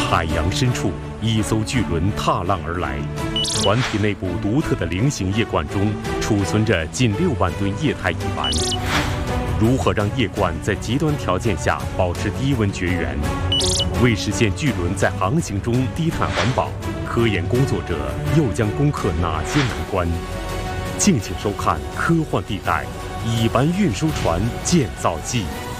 海洋深处，一艘巨轮踏浪而来，船体内部独特的菱形液罐中储存着近6万吨液态乙烷。如何让液罐在极端条件下保持低温绝缘？为实现巨轮在航行中低碳环保，科研工作者又将攻克哪些难关？敬请收看《科幻地带·乙烷运输船建造记》。